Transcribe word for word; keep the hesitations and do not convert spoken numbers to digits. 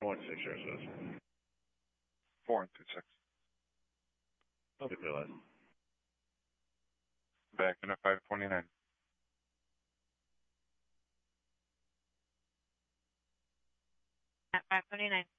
Four and six here, says. Four and two six. Okay, realize. Back in a five twenty nine. At five twenty nine.